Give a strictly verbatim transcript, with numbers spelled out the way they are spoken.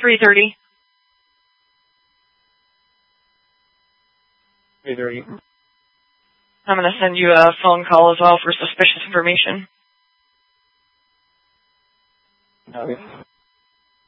three thirty. three thirty. I'm going to send you a phone call as well for suspicious information. Okay.